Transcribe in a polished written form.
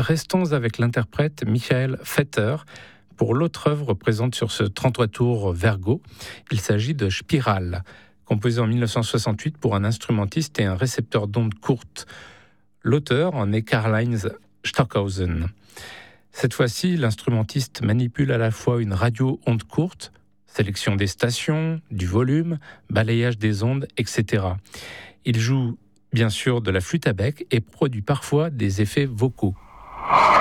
restons avec l'interprète Michael Vetter pour l'autre œuvre présente sur ce 33 tours Vergo. Il s'agit de Spirale, composé en 1968 pour un instrumentiste et un récepteur d'ondes courtes. L'auteur en est Karl-Heinz Stockhausen. Cette fois-ci, l'instrumentiste manipule à la fois une radio onde courte, sélection des stations, du volume, balayage des ondes, etc. Il joue bien sûr de la flûte à bec et produit parfois des effets vocaux.